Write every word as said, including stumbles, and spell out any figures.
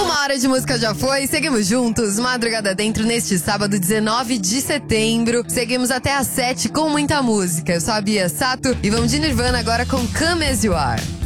Uma hora de música já foi, seguimos juntos, madrugada dentro neste sábado, dezenove de setembro. Seguimos até às sete com muita música. Eu sou a Bia Sato e vamos de Nirvana agora com Come As You Are.